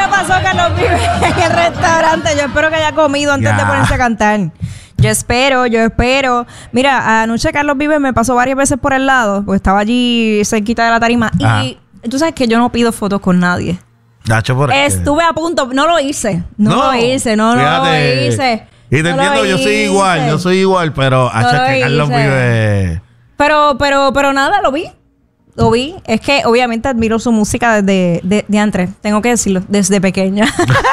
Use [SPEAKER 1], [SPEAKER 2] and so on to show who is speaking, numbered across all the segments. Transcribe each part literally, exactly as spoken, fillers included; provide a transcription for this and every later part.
[SPEAKER 1] la pasó Carlos Vives en el restaurante. Yo espero que haya comido antes
[SPEAKER 2] Ya.
[SPEAKER 1] de ponerse a cantar. Yo espero, yo espero. Mira, anoche Carlos Vives me pasó varias veces por el lado, porque estaba allí cerquita de la tarima.
[SPEAKER 2] Ajá.
[SPEAKER 1] Y tú sabes que yo no pido fotos con nadie.
[SPEAKER 2] Nacho, por
[SPEAKER 1] Estuve a punto, no lo hice. No,
[SPEAKER 2] No,
[SPEAKER 1] lo hice, no, no
[SPEAKER 2] fíjate.
[SPEAKER 1] lo hice.
[SPEAKER 2] Y te
[SPEAKER 1] No lo
[SPEAKER 2] entiendo, yo soy
[SPEAKER 1] hice.
[SPEAKER 2] igual, yo soy igual, pero
[SPEAKER 1] No
[SPEAKER 2] hacho,
[SPEAKER 1] lo
[SPEAKER 2] que Carlos
[SPEAKER 1] hice.
[SPEAKER 2] Vives.
[SPEAKER 1] Pero, pero, pero nada, lo vi. Lo vi. Es que obviamente admiro su música desde de, de antes. Tengo que decirlo, desde pequeña.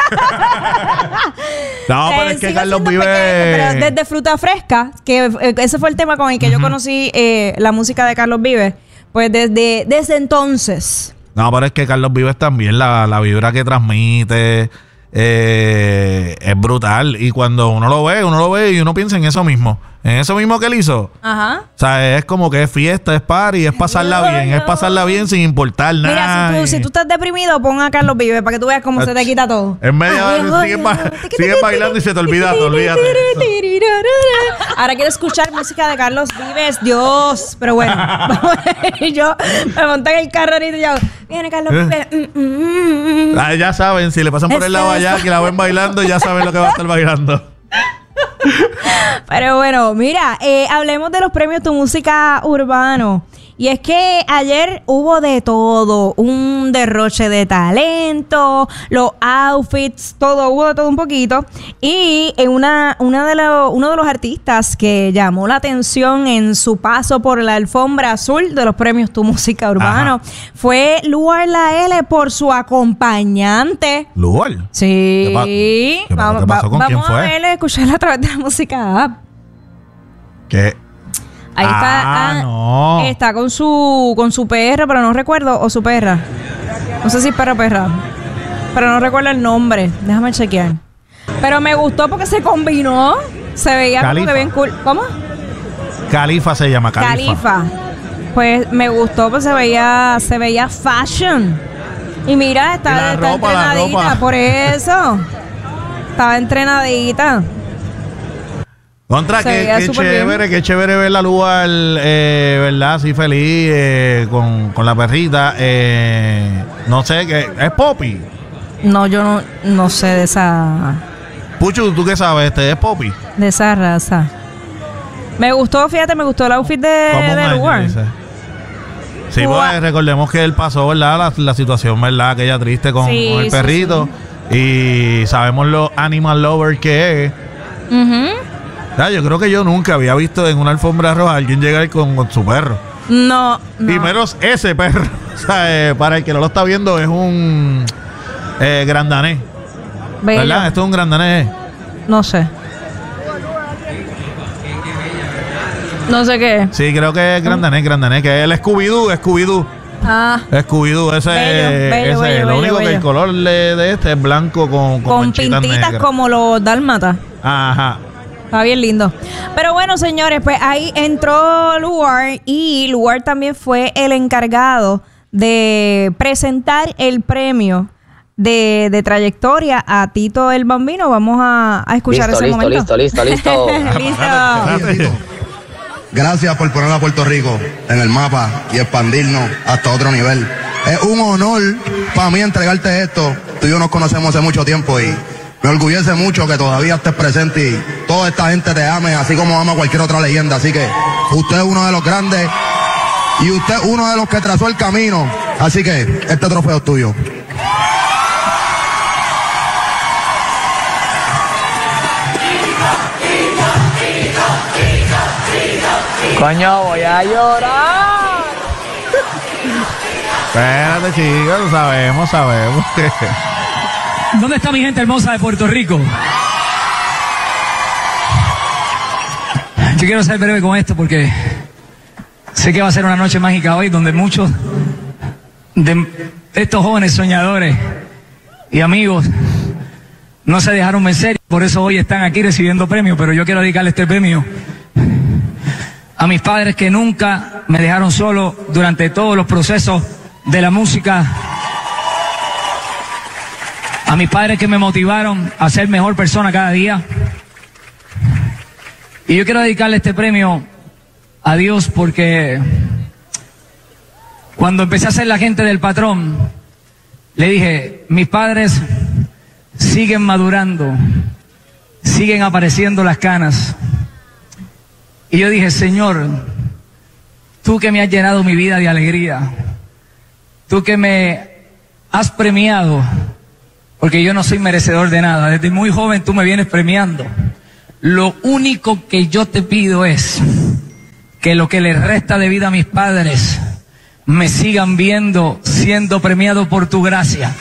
[SPEAKER 2] No, pero
[SPEAKER 1] Eh,
[SPEAKER 2] es que
[SPEAKER 1] sigo
[SPEAKER 2] Carlos
[SPEAKER 1] siendo
[SPEAKER 2] Vives.
[SPEAKER 1] pequeña, pero desde Fruta Fresca, que eh, ese fue el tema con el que yo conocí eh, la música de Carlos Vives. Pues desde, desde entonces.
[SPEAKER 2] No, pero es que Carlos Vives también, la, la vibra que transmite eh, es brutal. Y cuando uno lo ve, uno lo ve y uno piensa en eso mismo. En eso mismo que él hizo.
[SPEAKER 1] Ajá.
[SPEAKER 2] O sea, es como que es fiesta, es party, es pasarla bien. Es pasarla bien sin importar nada.
[SPEAKER 1] Mira, si tú, si tú estás deprimido, pon a Carlos Vives para que tú veas cómo se te quita todo.
[SPEAKER 2] En media hora sigues ba- sigues bailando y se te olvida, te olvídate.
[SPEAKER 1] Ahora quiero escuchar música de Carlos Vives, Dios. Pero bueno, y yo me monté en el carro ahorita y yo, viene Carlos Vives. Mm, mm, mm.
[SPEAKER 2] Ah, ya saben, si le pasan por el lado allá, que la ven bailando, ya saben lo que va a estar bailando.
[SPEAKER 1] Pero bueno, mira, eh, hablemos de los premios Tu Música Urbano. Y es que ayer hubo de todo, un derroche de talento, los outfits, todo, hubo de todo un poquito. Y en una, una de los, uno de los artistas que llamó la atención en su paso por la alfombra azul de los premios Tu Música Urbano
[SPEAKER 2] Ajá.
[SPEAKER 1] fue Luar La L por su acompañante.
[SPEAKER 2] Lugar.
[SPEAKER 1] Sí.
[SPEAKER 2] ¿Qué pa- qué pa-
[SPEAKER 1] vamos
[SPEAKER 2] qué pasó? ¿Con
[SPEAKER 1] vamos
[SPEAKER 2] quién
[SPEAKER 1] a
[SPEAKER 2] fue?
[SPEAKER 1] verle, escucharla a través de la música app.
[SPEAKER 2] ¿Qué?
[SPEAKER 1] Ahí
[SPEAKER 2] Ah,
[SPEAKER 1] está.
[SPEAKER 2] no.
[SPEAKER 1] Está con su con su perra, pero no recuerdo. O su perra. No sé si es perra o perra. Pero no recuerdo el nombre. Déjame chequear. Pero me gustó porque se combinó. Se veía como
[SPEAKER 2] Califa.
[SPEAKER 1] que bien cool. ¿Cómo?
[SPEAKER 2] Califa se llama, Califa.
[SPEAKER 1] Califa. Pues me gustó porque se veía, se veía fashion. Y mira,
[SPEAKER 2] Y la
[SPEAKER 1] está, está
[SPEAKER 2] ropa, la
[SPEAKER 1] entrenadita.
[SPEAKER 2] ropa.
[SPEAKER 1] Por eso. Estaba entrenadita.
[SPEAKER 2] Contra,
[SPEAKER 1] Se
[SPEAKER 2] qué,
[SPEAKER 1] veía
[SPEAKER 2] qué
[SPEAKER 1] súper
[SPEAKER 2] chévere, qué chévere ver la Lugar, eh, ¿verdad? Así feliz, eh, con, con la perrita. Eh, no sé, que es Poppy.
[SPEAKER 1] No, yo no, no sé de esa.
[SPEAKER 2] Puchu, ¿tú qué sabes? Este es Poppy.
[SPEAKER 1] De esa raza. Me gustó, fíjate, me gustó el outfit de,
[SPEAKER 2] Como un
[SPEAKER 1] de
[SPEAKER 2] año,
[SPEAKER 1] Lugar.
[SPEAKER 2] dice. Sí,
[SPEAKER 1] Gua-
[SPEAKER 2] pues recordemos que él pasó, ¿verdad? La, la situación, ¿verdad? Aquella triste con,
[SPEAKER 1] Sí,
[SPEAKER 2] con el
[SPEAKER 1] sí,
[SPEAKER 2] perrito. Y sabemos lo animal lover que es.
[SPEAKER 1] Ujú.
[SPEAKER 2] Ya, yo creo que yo nunca había visto en una alfombra roja a alguien llegar con, con su perro.
[SPEAKER 1] No, no.
[SPEAKER 2] Y menos ese perro. O sea, eh, para el que no lo está viendo, es un eh, grandanés.
[SPEAKER 1] Bello.
[SPEAKER 2] ¿Verdad? Esto es un grandanés.
[SPEAKER 1] No sé. No sé qué es.
[SPEAKER 2] Sí, creo que es grandanés, grandanés. Que es el Scooby-Doo, Scooby-Doo.
[SPEAKER 1] Ah,
[SPEAKER 2] Scooby-Doo, ese
[SPEAKER 1] Bello,
[SPEAKER 2] es.
[SPEAKER 1] bello,
[SPEAKER 2] ese
[SPEAKER 1] bello,
[SPEAKER 2] es. Lo
[SPEAKER 1] bello,
[SPEAKER 2] único que
[SPEAKER 1] bello.
[SPEAKER 2] el color de, de este es blanco con, con,
[SPEAKER 1] con
[SPEAKER 2] manchitas
[SPEAKER 1] pintitas
[SPEAKER 2] negras.
[SPEAKER 1] como los dálmatas.
[SPEAKER 2] Ajá.
[SPEAKER 1] Está bien lindo. Pero bueno, señores, pues ahí entró Lugar y Lugar también fue el encargado de presentar el premio de, de trayectoria a Tito el Bambino. Vamos a, a escuchar
[SPEAKER 3] Listo,
[SPEAKER 1] ese
[SPEAKER 3] listo,
[SPEAKER 1] momento.
[SPEAKER 3] listo, listo, listo.
[SPEAKER 1] Listo.
[SPEAKER 4] Gracias por poner a Puerto Rico en el mapa y expandirnos hasta otro nivel. Es un honor para mí entregarte esto. Tú y yo nos conocemos hace mucho tiempo y me orgullece mucho que todavía estés presente y toda esta gente te ame, así como ama cualquier otra leyenda. Así que usted es uno de los grandes y usted es uno de los que trazó el camino. Así que este trofeo es tuyo.
[SPEAKER 3] Coño, voy a llorar.
[SPEAKER 2] Espérate, chicos, lo sabemos, sabemos que.
[SPEAKER 5] ¿Dónde está mi gente hermosa de Puerto Rico? Yo quiero ser breve con esto porque sé que va a ser una noche mágica hoy donde muchos de estos jóvenes soñadores y amigos no se dejaron vencer, por eso hoy están aquí recibiendo premios, pero yo quiero dedicarle este premio a mis padres que nunca me dejaron solo durante todos los procesos de la música, a mis padres que me motivaron a ser mejor persona cada día. Y yo quiero dedicarle este premio a Dios porque cuando empecé a ser la gente del patrón, le dije, mis padres siguen madurando, siguen apareciendo las canas. Y yo dije, Señor, tú que me has llenado mi vida de alegría, tú que me has premiado, porque yo no soy merecedor de nada, desde muy joven tú me vienes premiando. Lo único que yo te pido es que lo que le resta de vida a mis padres me sigan viendo siendo premiado por tu gracia.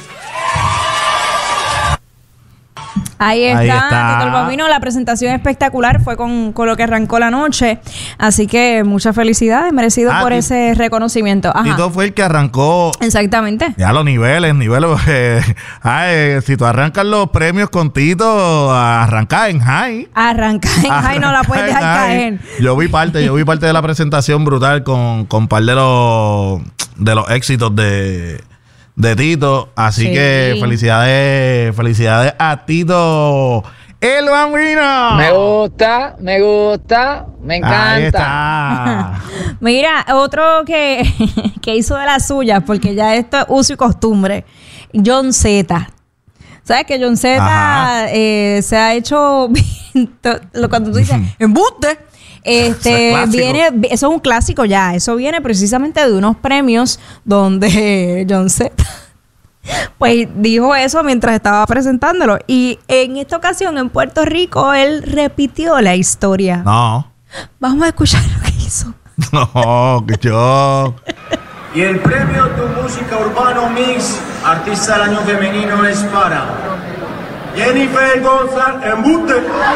[SPEAKER 1] Ahí está,
[SPEAKER 2] Ahí está.
[SPEAKER 1] Tito el Bambino. La presentación espectacular fue con, con lo que arrancó la noche. Así que muchas felicidades, merecido
[SPEAKER 2] Ah,
[SPEAKER 1] por
[SPEAKER 2] Ti-
[SPEAKER 1] ese reconocimiento. Ajá.
[SPEAKER 2] Tito fue el que arrancó
[SPEAKER 1] Exactamente.
[SPEAKER 2] ya los niveles, niveles. eh, ah, eh, si tú arrancas los premios con Tito, arranca en high.
[SPEAKER 1] Arranca en high, no la puedes
[SPEAKER 2] Arranca
[SPEAKER 1] dejar
[SPEAKER 2] en
[SPEAKER 1] caer.
[SPEAKER 2] high. Yo vi parte, yo vi parte de la presentación brutal con, con par de los de los éxitos de, de Tito. Así
[SPEAKER 1] Sí.
[SPEAKER 2] que felicidades, felicidades a Tito el Bambino.
[SPEAKER 3] Me gusta, me gusta, me encanta.
[SPEAKER 2] Ahí está.
[SPEAKER 1] Mira, otro que, que hizo de las suyas, porque ya esto es uso y costumbre, John Z. ¿Sabes que John Z eh, se ha hecho to- lo cuando tú dices embuste? Este
[SPEAKER 2] Eso es
[SPEAKER 1] viene, eso es un clásico ya. Eso viene precisamente de unos premios donde John Z pues dijo eso mientras estaba presentándolo. Y en esta ocasión en Puerto Rico él repitió la historia.
[SPEAKER 2] No,
[SPEAKER 1] Vamos a escuchar lo que hizo.
[SPEAKER 2] no, que yo.
[SPEAKER 6] Y el premio Tu Música Urbano Mix Artista del Año Femenino es para Jennifer González Embuste.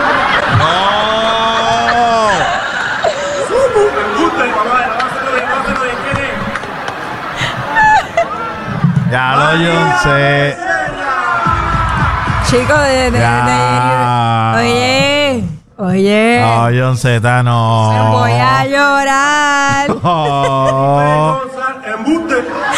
[SPEAKER 2] No.
[SPEAKER 6] Embuste, mamá, lávaselo bien, lávaselo bien, ¿quién es?
[SPEAKER 2] Ya lo yo sé.
[SPEAKER 1] Chico de, de, de-
[SPEAKER 2] Ya.
[SPEAKER 1] Oye, oye.
[SPEAKER 2] No, John Z, no.
[SPEAKER 1] Voy a llorar.
[SPEAKER 2] Oh.
[SPEAKER 6] González Embuste.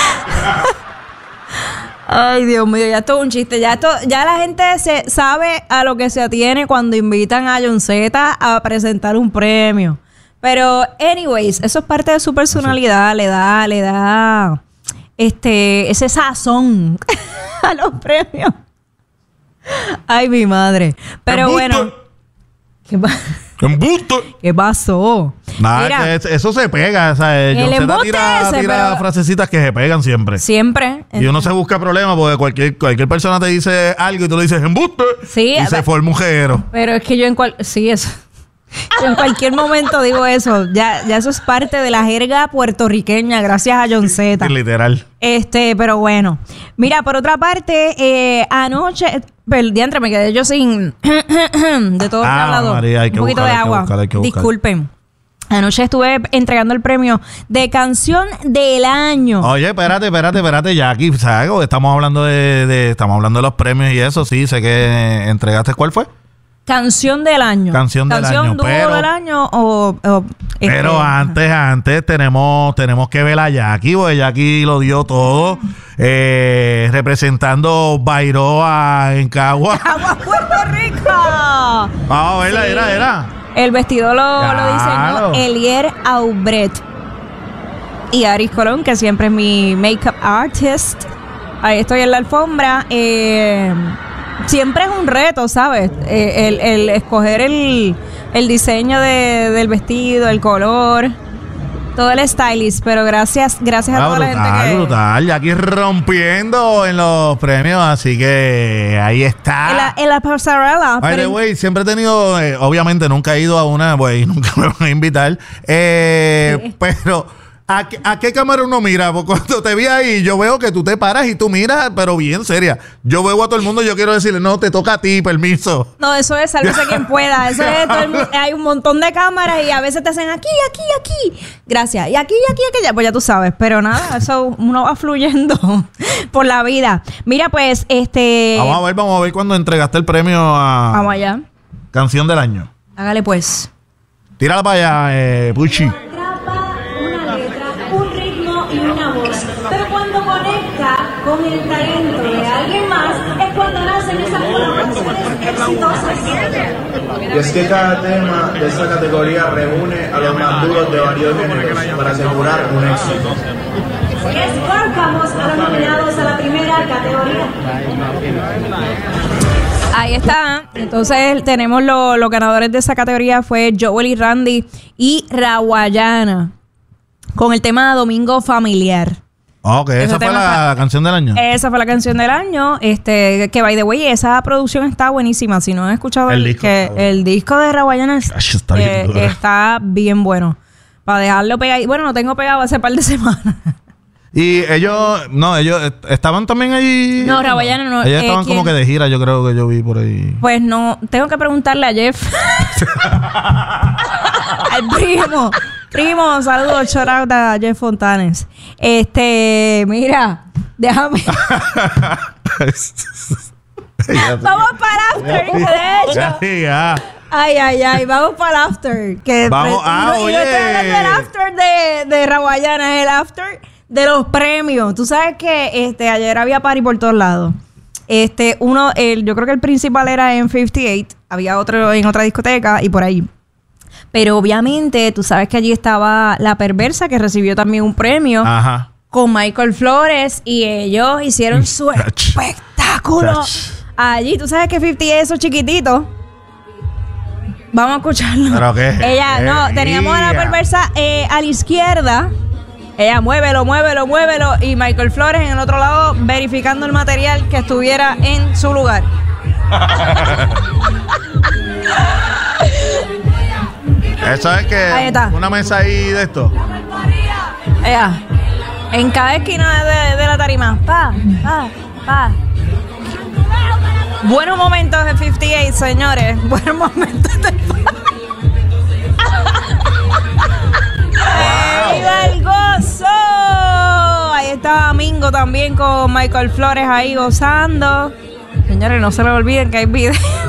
[SPEAKER 1] Ay, Dios mío, ya esto es un chiste. Ya esto, ya la gente se sabe a lo que se atiene cuando invitan a John Z a presentar un premio. Pero, anyways, eso es parte de su personalidad. Le da, le da este, ese sazón a los premios. Ay, mi madre. Pero
[SPEAKER 2] Embuste.
[SPEAKER 1] bueno. ¿Qué, pa-
[SPEAKER 2] ¡Embuste!
[SPEAKER 1] ¿Qué pasó?
[SPEAKER 2] Nada,
[SPEAKER 1] Mira,
[SPEAKER 2] que es- eso se pega. O sea,
[SPEAKER 1] El
[SPEAKER 2] John Z
[SPEAKER 1] embuste
[SPEAKER 2] tira,
[SPEAKER 1] ese,
[SPEAKER 2] tira
[SPEAKER 1] pero-
[SPEAKER 2] frasecitas que se pegan siempre.
[SPEAKER 1] siempre.
[SPEAKER 2] Y uno se busca problemas porque cualquier, cualquier persona te dice algo y tú le dices embuste.
[SPEAKER 1] Sí,
[SPEAKER 2] y
[SPEAKER 1] a
[SPEAKER 2] se
[SPEAKER 1] ver.
[SPEAKER 2] fue el mujero.
[SPEAKER 1] Pero es que yo en cual, sí, eso. Yo en cualquier momento digo eso. Ya, ya eso es parte de la jerga puertorriqueña, gracias a John Z.
[SPEAKER 2] Literal.
[SPEAKER 1] Este, pero bueno. Mira, por otra parte, eh, anoche, pero diantre, me quedé yo sin de todo lo que he
[SPEAKER 2] Ah,
[SPEAKER 1] hablado.
[SPEAKER 2] María, hay que
[SPEAKER 1] Un poquito
[SPEAKER 2] buscar,
[SPEAKER 1] de
[SPEAKER 2] hay que
[SPEAKER 1] agua.
[SPEAKER 2] buscar, hay que buscar.
[SPEAKER 1] Disculpen. Anoche estuve entregando el premio de canción del año.
[SPEAKER 2] Oye, espérate, espérate, espérate, Jackie. ¿Sabes? Estamos hablando de, de- estamos hablando de los premios y eso, sí, sé que entregaste. ¿Cuál fue?
[SPEAKER 1] Canción del año.
[SPEAKER 2] Canción del año,
[SPEAKER 1] dúo
[SPEAKER 2] pero-
[SPEAKER 1] del año o... o,
[SPEAKER 2] Pero
[SPEAKER 1] este,
[SPEAKER 2] antes, antes tenemos, tenemos que ver a Jackie, porque Jackie lo dio todo, eh, representando Bairoa en Cagua.
[SPEAKER 1] ¡Agua, Puerto Rico!
[SPEAKER 2] Vamos a verla,
[SPEAKER 1] Sí.
[SPEAKER 2] era, era.
[SPEAKER 1] El vestido lo, lo
[SPEAKER 2] Claro.
[SPEAKER 1] diseñó Elier Aubret. Y Aris Colón, que siempre es mi makeup artist. Ahí estoy en la alfombra. Eh, siempre es un reto, ¿sabes? Eh, el, el escoger el, el diseño de- del vestido, el color, todo el stylist. Pero gracias, gracias a
[SPEAKER 2] Ah,
[SPEAKER 1] toda la
[SPEAKER 2] brutal,
[SPEAKER 1] gente que...
[SPEAKER 2] brutal. Jackie rompiendo en los premios, así que ahí está.
[SPEAKER 1] En la, en la pasarela.
[SPEAKER 2] By the
[SPEAKER 1] pero-
[SPEAKER 2] way, siempre he tenido, eh, obviamente nunca he ido a una, pues nunca me van a invitar, eh,
[SPEAKER 1] Sí.
[SPEAKER 2] pero ¿a qué, ¿a qué cámara uno mira? Porque cuando te vi ahí, yo veo que tú te paras y tú miras, pero bien seria. Yo veo a todo el mundo y yo quiero decirle, no, te toca a ti, permiso.
[SPEAKER 1] No, eso es sálvese quien pueda. Eso es todo el mu- hay un montón de cámaras y a veces te hacen aquí, aquí, aquí. Gracias. Y aquí, aquí, aquí. Ya, pues ya tú sabes. Pero nada, eso uno va fluyendo por la vida. Mira, pues, este.
[SPEAKER 2] Vamos a ver, vamos a ver cuando entregaste el premio a
[SPEAKER 1] Vamos allá.
[SPEAKER 2] Canción del Año.
[SPEAKER 1] Hágale pues.
[SPEAKER 2] Tírala para allá, eh, Puchi.
[SPEAKER 7] Atrapa una letra, un ritmo y una voz. Pero cuando conecta con el talento de alguien más, es cuando nacen esas colaboraciones exitosas.
[SPEAKER 6] Y es que cada tema de esta categoría reúne a los más duros de varios géneros para asegurar un éxito.
[SPEAKER 7] Yes, vamos a los nominados a la primera categoría.
[SPEAKER 1] Ahí está. Entonces tenemos lo- los ganadores de esa categoría fue Joel y Randy y Rawayana con el tema Domingo Familiar.
[SPEAKER 2] Ok,
[SPEAKER 1] Ese
[SPEAKER 2] esa fue
[SPEAKER 1] tema
[SPEAKER 2] la
[SPEAKER 1] fue-
[SPEAKER 2] canción del año.
[SPEAKER 1] Esa fue la canción del año. Este, que by the way, esa producción está buenísima. Si no han escuchado
[SPEAKER 2] El
[SPEAKER 1] el,
[SPEAKER 2] disco
[SPEAKER 1] que
[SPEAKER 2] está bueno.
[SPEAKER 1] el disco de Rawayana es-
[SPEAKER 2] Ay, está bien
[SPEAKER 1] eh,
[SPEAKER 2] duro.
[SPEAKER 1] está bien bueno. Para dejarlo pegado. Bueno, lo tengo pegado hace par de semanas.
[SPEAKER 2] Y ellos, no, ellos est- estaban también ahí.
[SPEAKER 1] No, Rawayana no.
[SPEAKER 2] Ellos
[SPEAKER 1] Eh,
[SPEAKER 2] estaban como
[SPEAKER 1] ¿quién?
[SPEAKER 2] que de gira, yo creo que yo vi por ahí.
[SPEAKER 1] Pues no, tengo que preguntarle a Jeff. Al primo. Primo, saludos, shout out a Jeff Fontanes. Este, mira, déjame.
[SPEAKER 2] Ya,
[SPEAKER 1] Vamos para el after, que de hecho.
[SPEAKER 2] ya, ya.
[SPEAKER 1] Ay, ay, ay, vamos para el after. Que
[SPEAKER 2] Vamos,
[SPEAKER 1] pre-
[SPEAKER 2] ah,
[SPEAKER 1] y no- y no
[SPEAKER 2] oye.
[SPEAKER 1] estoy hablando del after de, de Rawayana, es el after de los premios. Tú sabes que este ayer había party por todos lados. Este, uno, el, yo creo que el principal era en cincuenta y ocho, había otro en otra discoteca y por ahí. Pero obviamente, tú sabes que allí estaba La Perversa, que recibió también un premio
[SPEAKER 2] Ajá.
[SPEAKER 1] con Michael Flores y ellos hicieron su espectáculo
[SPEAKER 2] Chach.
[SPEAKER 1] allí. Tú sabes que cincuenta y ocho esos chiquititos. Vamos a escucharlo.
[SPEAKER 2] ¿Pero qué?
[SPEAKER 1] Ella, no, teníamos a La
[SPEAKER 2] Ella.
[SPEAKER 1] Perversa eh, a la izquierda. Ella, muévelo, muévelo, muévelo. Y Michael Flores en el otro lado verificando el material que estuviera en su lugar.
[SPEAKER 2] Eso es que
[SPEAKER 1] Ahí está.
[SPEAKER 2] una mesa ahí de esto.
[SPEAKER 1] Ella, en cada esquina de, de la tarima. Pa, pa, pa. Buenos momentos de cincuenta y ocho, señores. Buenos momentos de... ¡Viva el gozo! Ahí estaba Mingo también con Michael Flores ahí gozando. Señores, no se le olviden que hay video.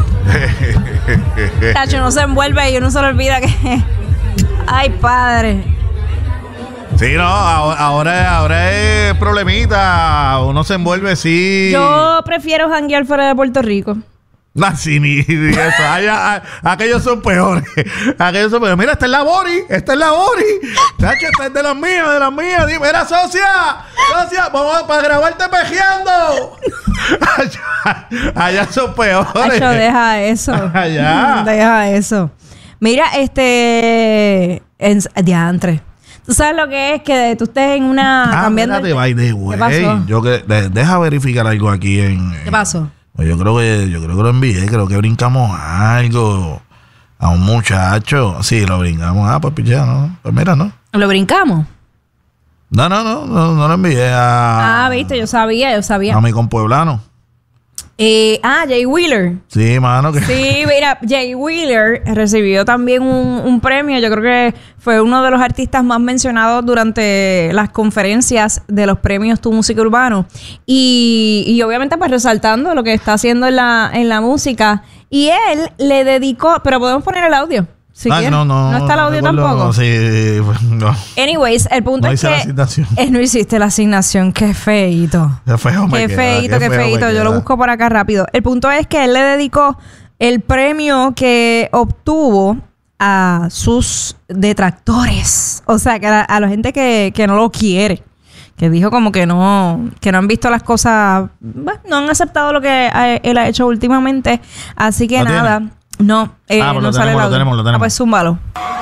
[SPEAKER 1] Tacho, no se envuelve y uno se le olvida que... ¡Ay, padre!
[SPEAKER 2] Sí, no, ahora, ahora, ahora es problemita. Uno se envuelve, sí.
[SPEAKER 1] Yo prefiero janguear fuera de Puerto Rico.
[SPEAKER 2] No, sí, ni, ni eso. Ay, ay, aquellos son peores. Aquellos son peores. Mira, esta es la Bori. Esta es la Bori. Chacho, esta es de las mías, de las mías. Dime, mira, socia. Socia, vamos a, para grabarte pejeando. Allá, allá son peores.
[SPEAKER 1] Tacho, deja eso.
[SPEAKER 2] Allá.
[SPEAKER 1] Deja eso. Mira, este... En, diantre. ¿Tú sabes lo que es que tú estés en una...
[SPEAKER 2] Ah,
[SPEAKER 1] cambiando
[SPEAKER 2] espérate, by the way.
[SPEAKER 1] ¿Qué pasó?
[SPEAKER 2] Yo que, de- deja verificar algo aquí en...
[SPEAKER 1] ¿Qué pasó?
[SPEAKER 2] Pues yo creo que yo creo que lo envié, creo que brincamos algo a un muchacho. Sí, lo brincamos. Ah, pues pichea, ¿no? Pues mira, ¿no?
[SPEAKER 1] ¿Lo brincamos?
[SPEAKER 2] No, no, no, no, no lo envié a,
[SPEAKER 1] Ah, viste, yo sabía, yo sabía.
[SPEAKER 2] a mi compueblano.
[SPEAKER 1] Eh, ah, Jay Wheeler.
[SPEAKER 2] Sí, mano, que
[SPEAKER 1] Sí, mira, Jay Wheeler recibió también un, un premio. Yo creo que fue uno de los artistas más mencionados durante las conferencias de los premios Tu Música Urbano. Y, y obviamente pues resaltando lo que está haciendo en la, en la música. Y él le dedicó, pero podemos poner el audio. Si
[SPEAKER 2] Ah,
[SPEAKER 1] quieres.
[SPEAKER 2] no, no,
[SPEAKER 1] no está el audio
[SPEAKER 2] recuerdo,
[SPEAKER 1] tampoco.
[SPEAKER 2] Sí, pues, no.
[SPEAKER 1] Anyways, el punto
[SPEAKER 2] No
[SPEAKER 1] es
[SPEAKER 2] hice
[SPEAKER 1] que
[SPEAKER 2] la asignación.
[SPEAKER 1] Eh, no hiciste la asignación. Qué feíto.
[SPEAKER 2] Qué feo me
[SPEAKER 1] Qué
[SPEAKER 2] queda,
[SPEAKER 1] feíto, qué
[SPEAKER 2] feo me
[SPEAKER 1] feíto. Yo lo
[SPEAKER 2] queda.
[SPEAKER 1] busco por acá rápido. El punto es que él le dedicó el premio que obtuvo a sus detractores. O sea, que a, a la gente que, que no lo quiere. Que dijo como que no, que no han visto las cosas, bueno, no han aceptado lo que ha- él ha hecho últimamente. Así que
[SPEAKER 2] ¿Lo
[SPEAKER 1] nada.
[SPEAKER 2] tiene?
[SPEAKER 1] No, eh,
[SPEAKER 2] Ah, pues
[SPEAKER 1] no
[SPEAKER 2] lo
[SPEAKER 1] sale
[SPEAKER 2] tenemos,
[SPEAKER 1] el
[SPEAKER 2] lo
[SPEAKER 1] audio.
[SPEAKER 2] tenemos, lo tenemos.
[SPEAKER 1] Ah, pues zúmbalo.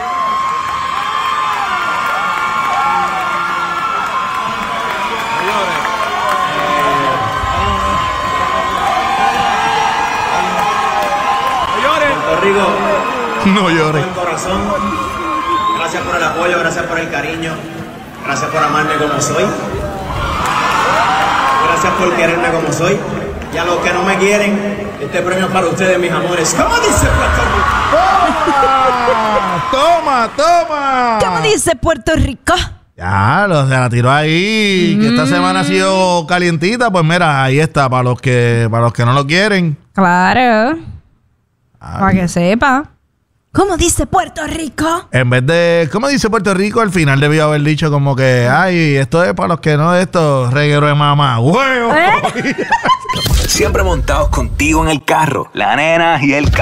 [SPEAKER 6] Puerto Rico,
[SPEAKER 2] No llores.
[SPEAKER 6] con el corazón. Gracias por el apoyo, gracias por el cariño. Gracias por amarme como soy. Gracias por quererme como soy. Y a los que no me quieren, este premio es para ustedes, mis amores. ¿Cómo dice Puerto Rico?
[SPEAKER 2] Toma, toma.
[SPEAKER 1] ¿Cómo dice Puerto Rico?
[SPEAKER 2] Ya, lo, se la tiró ahí. Que esta semana ha sido calientita. Pues mira, ahí está. Para los que, para los que no lo quieren.
[SPEAKER 1] Claro.
[SPEAKER 2] Ay.
[SPEAKER 1] Para que sepa. ¿Cómo dice Puerto Rico?
[SPEAKER 2] En vez de, ¿cómo dice Puerto Rico? Al final debió haber dicho como que, ay, esto es para los que no, esto, reguero de mamá, huevo.
[SPEAKER 1] ¿Eh?
[SPEAKER 8] Siempre montados contigo en el carro, la nena y el carro.